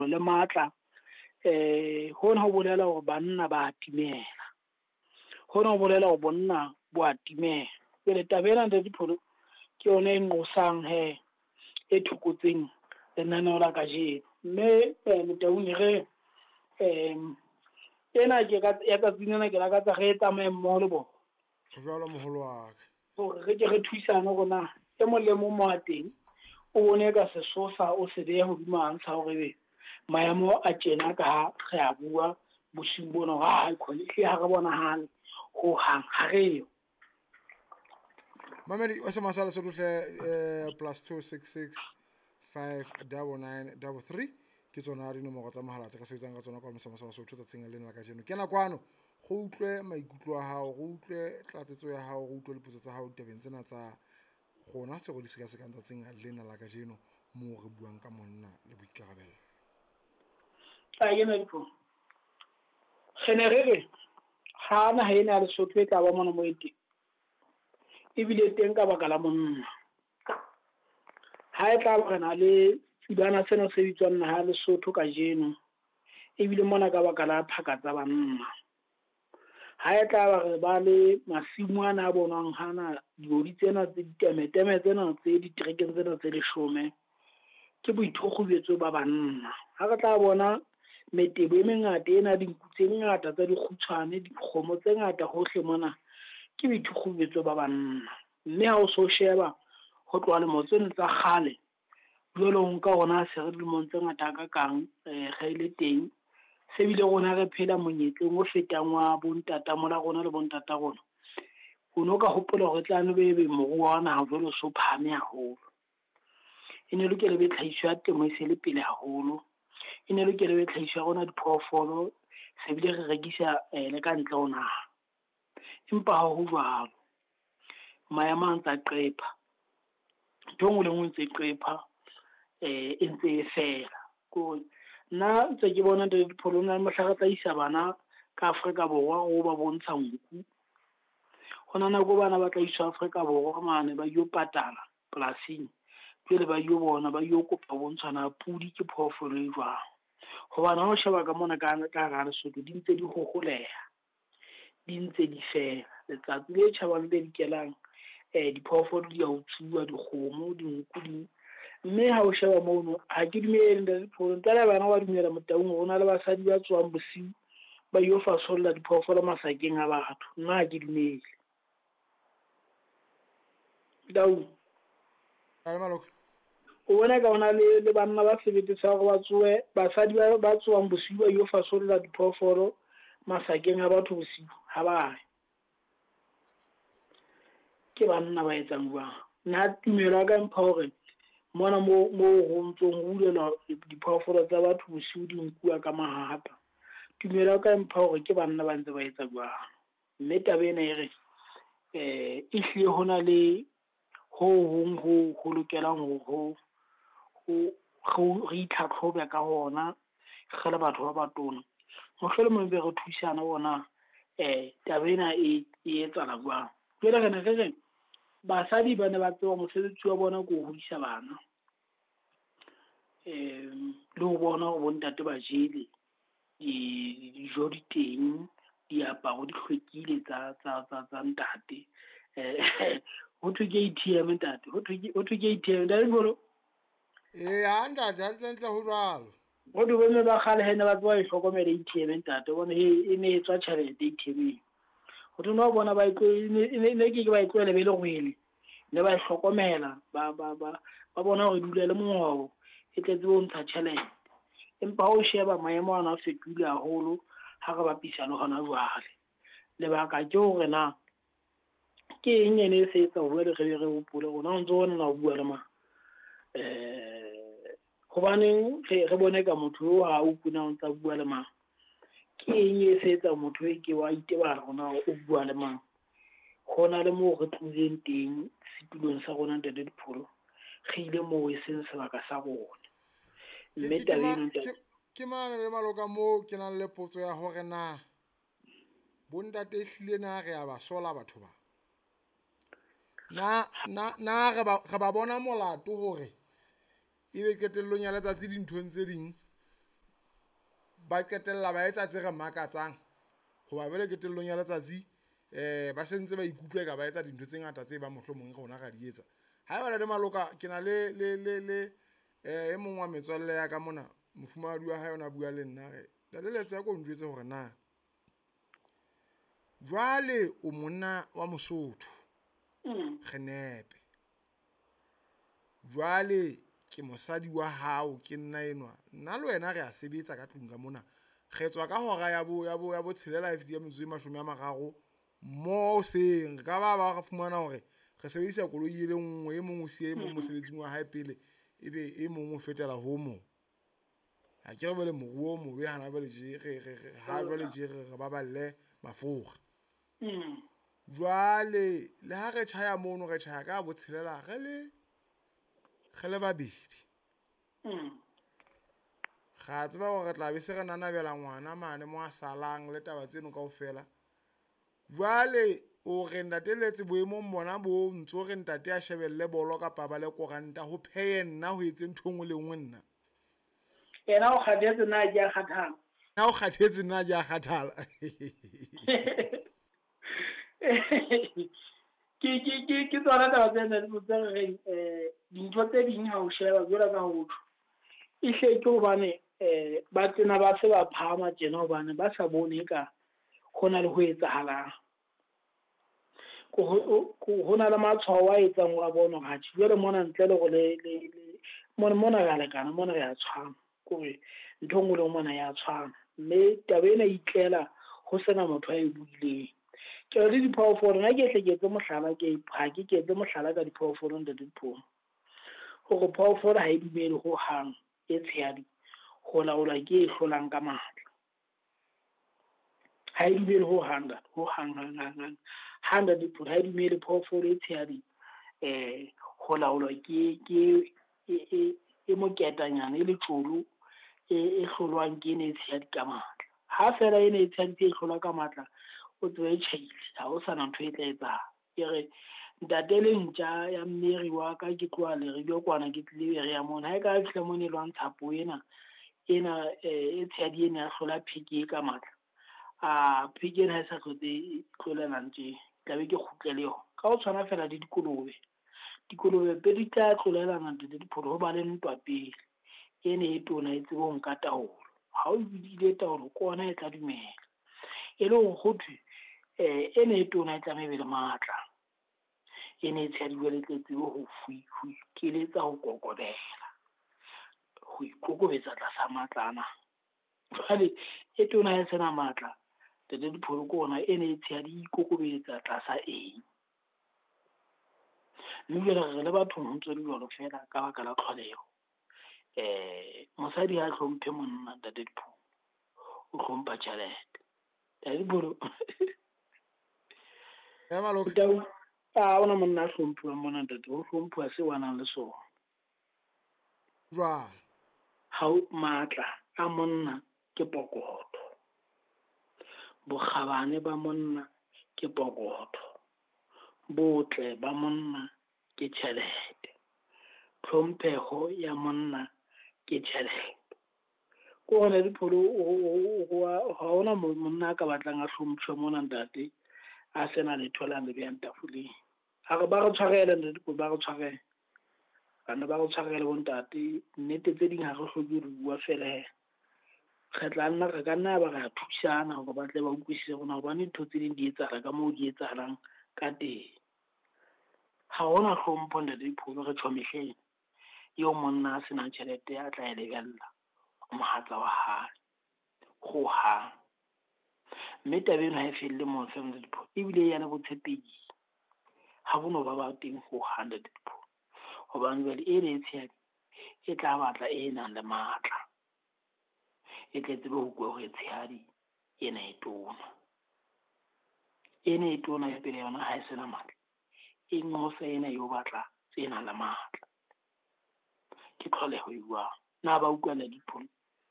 le matla hona ho bolela hore banna ba atimela, hona ho bolela hore bonna bo atimela. Jwale tabela ntate Dipholo ke yona e nqosang e thokotseng lenaneo la kajeno. Mme Motaung re ena ke ya tsatsing ena ke lakatsa re tsamaye mmoho le bona jwalo moholo wa ka hore re ke re thusane hore na e mong le mong mo a teng o bone ka sesosa o se beha hodima hantsha hore maemo a tjena ka ha re a bua bosiung bona ha quality ha re bonahale ho hang ha re yo mamedi wa se masala se tle +266 59933 ke tsona di nomoro tsa mohala tse ka sebetsang ka tsona kwa mosamaso so tshotsa tseng le nna ka jeno ke na kwano go utlwe maikutlo a hao go utlwe tlatsetso ya hao go utlwe dipotso tsa hao tabeng tsena tsa gona se go di seka sekang tsa tseng le nna la ka jeno mo re buang ka monna le boikarabelo a yena dipo generele ha na ha ena le sotho e tla ba mona mo ete ebile teng ka baka la monna ha e tla re na le tsibana sena se bitswang na ha le sotho ka jeno ebile mona ka baka la phaka tsa banna ha e tla re ba le masimo ana a bonwang hana dibodi tsena tse ditemetsena tse ditrekeng tsena tse leshome ke boithokgobetso ba banna ha re tla bona metebo e mengata ena dinku tse ngata tsa dikgutshwane dikgomo tse ngata hohle mona ke boithokgobetso ba banna mme ha o so sheba ho tloha le motseng tsa khale jwale o nka rona se re dilemong tse ngata ka kang ga ile teng se bile rona re phela monyetleng o fetang wa bontata mola rona le bontata rona o no ka hopola hore tla no be moruo wa naha jwale so phame haholo e ne lokele be tlhahiso ya temo e se le pele haholo e ne lokele be tlhahiso ya rona diphoofolo se bile re rekisa le ka ntle ho naha empa ha ho jwalo maemo a ntse a qepa ntho e nngwe le nngwe ntse e qepa e ntse e fela ko nna ntse ke bona Dipholo na mohlaka tlaisa bana ka Afrika Borwa go ba bontsha nku hona nako bana ba tlaisa Afrika Borwa mane ba yo patala polasing pele ba yo bona ba yo kopa bontshana pudi ke phoofolo e jwang hobane ho sheba ka mona ka ga Lesotho di ntse di hoholeha di ntse di fela letsatsi le tjhabang le dikelang diphoofolo di a utsuwa dikgomo dinku di mme ha o sheba mono ha ke dumele Dipholo ntela bana ba dumela Motaung rona le basadi ba tswang bosiu ba yo fasolla diphoofolo masakeng a batho nna ha ke dumele Motaung o bona ka ona le banna ba sebetsa go ba tsoe basadi ba tswang bosiu ba yo fasolla diphoofolo masakeng a batho bosiu ha ba ke banna ba etsang jwang nna tumelo ka mpha hore mona mo go ntsong go ulela diphoofolo tsa batho bosiu di nkua ka mahahapa tumelo ka mpha hore ke banna ba ntse ba etsa jwang mme taba ena e re hlile hona le ho hong ho lokelang ho re itlhatlhobe ka hona re le batho ba batona mo hlole mo be re thusana bona taba ena e etsala jwang ke re ne re basadi ba ne ba tseba mosebetsi wa bona ko ho hodisa bana le ho bona hore bontate ba jele dijo di teng diaparo di hlwekile tsa ntate ho thwe ke ATM ntate ho thwe ke ATM da bolo ha ntate ha ntle ho jwalo go di bone ba khale hene ba tswa e hlokomela ATM ntate bona e ne e tswa tšhelete ATM go tlo no bona ba ne ke ba itlwele be le gwele ne ba hlokomela ba bona hore dula le mongwao e tletse bo ntsha tšhelete empa ho sheba maemo ana a fetile haholo ha re bapisa le hona jwale lebaka ke hore na ke eng ene se etsa ho re re hopole rona o ntse ona na bua le ma hobaneng re bone ka motho o ha o kuna o ntse bua le ma ke eng e se etsa motho e ke wa iteba rona o bua le mang gona le mo re tlileng teng setulong sa rona ntate Dipholo re ile mo e seng sebaka sa rona mme tabeng ke mane le maloka mo ke nang le potso ya hore na bontate hlile na re a ba sola batho ba na re ba bona molato hore ebe qetellong ya letsatsi dinthong tse ding ba qetella ba etsa tse re makatsang hoba bele ketellong ya letsatsi ba sentse ba ikutlwa ka ba etsa dintho tse ngata tse ba mohlomong rona ga di etsa ha e bana le maloka ke na le e mongwe wa metswalle ya ka mona mofumahadi wa hae ona bua le nna re leletse ya ko njwetse hore na jwale o monna wa Mosotho Genepe jwale ke mosadi wa hao ke nna enwa nna le wena re a sebetsa ka tlung ka mona re tswa ka hora ya bo tshelela FD ya metsotso e 30 mo seng ka ba ga fumana hore re sebedisa koloi ile nngwe e mongwe se e mong mosebetsing wa hae pele ebe e mongwe o fetela ho mo ha ke re bele moruo mo be hana bele je ha jwale je re ba balle mafoga jwale le ha re tshaya mono re tshaya ka bo tshelela ge le babedi ga tseba gore tla be se re nanabela ngwana mane mo a salang le taba tseno kaofela jwale o re ntateletse boemong bona bo ntso re ntate a shebelle bolo kapa ba le koranta ho pheye nna ho etse ntho ngwe le ngwe nna yena o kgathetse nna ke a kgathala na o kgathetse nna ke a kgathala ke tsona taba tsena di botsa re dintho tse ding ha o sheba jwalo ka ho thwe e hle ke hobane ba tsena ba se ba phama tjena hobane ba sa bone ka hona le ho etsahalang ho na le matshwao a etsang wa bona ga jwale mona ntle le go le mona ga lekana mona ya tshwana kore ntho ngwe le mona ya tshwana mme taba ena itlela ho sena motho a e buileng ke re diphoofolo nna ke hleketse mohlala ha ke ketse mohlala ka diphoofolo nda diphoofolo gore phoofolo ha e dumele ho hang e tshehadi ho laola ke e hlolang ka matla ha e dumele ho hang hanga diphoofolo ha e dumele phoofolo e tshehadi ho laolwa ke e moketanyana e le tsholo e hlolwang ke ene e tshehadi ka matla ha fela ene e tshehadi e hlola ka matla o tswe tshile ha o sana ntho e tla etsa ke re ntate le ntja ya mmeri wa ka ke tloa le re go kwana ke tlile re ya mona ha e ka fihla mone lwang tshapo ena e tshehadi ena ya hlola pheke ka matla pheke ena ha e sa tlotse tlolelang tje tlabe ke kgutle le yona ka o tshwana fela le dikolobe pe di tla tlolelana le dipholo ho ba le ntwa pele ene e tona e tsebe ho nka taolo ha o bidile taolo kona e tla dumela e le go thwe ene e tona e tla mebele matla ene e tshehadi le tletse ho keletsa ho kokodela ho ikokobetsa tlasa matlana jwale e tona e sena matla le dipholo kona ene e tshehadi ikokobetsa tlasa eng mme re le batho ho ntse di jwalo fela ka baka la tlholego mosadi ha hlomphe monna ntate dipholo o hlompha tjhelete dipolo ya maloka ona monna a hlomphiwa mona ntate o hlomphiwa se wa nang le sona jwale ha o matla a monna ke pokoto bokgabane ba monna ke pokoto botle ba monna ke tjhelete tlhompheho ya monna ke tjhelete ko hona dipholo ha ona monna a ka batlang a hlomphiwa mona ntate a sena le tholang le bjang tafoleng ha re ba re tshwarele le dipo ba re tshwarele bana ba go tshwarele bo ntate nnete tse ding ha re hloke re bua fela re tla nna re ka nna ba re a thusana hore ba tle ba utlwisise rona hobane ntho tse ding di etsahala ka moo di etsahalang ka teng ha hona hlompho ntate dipholo re tsho mehleng yo monna a senang tjhelete a tla e lebella mohatsa wa hae go hang mme tabeng ha e felle mo fela dipholo ebile yana botshepehi ha bono ba teng go 100 dipholo hobane jwale e ne tshehadi e tla batla e nang le matla e tletse go go re tshehadi ena e tona ene e tona ya pele yona ha e sena matla e ngose ena yo batla tsena la matla ke tlholeho iwa na ba utlwana dipholo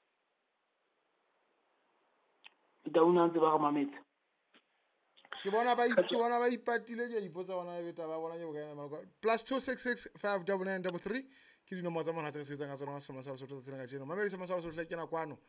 dauna ntse ba ga mametsa ke bona ba ipatile ke ipotsa bona e beta ba bona ke bokae maloko +266 59933 ke dinomoro tsa mona tse se tsanga tsona sa masa so tsena ka jeno mamedi sa masa so tle ke na kwano